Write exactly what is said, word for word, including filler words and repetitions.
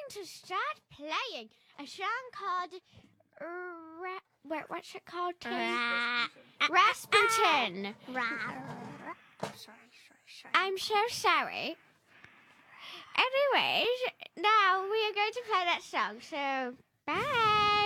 to start playing a song called. Ra- what, what's it called? Too? Ra- Rasputin. Ra- sorry, sorry, sorry. I'm so sorry. Anyways, now we are going to play that song. So, bye.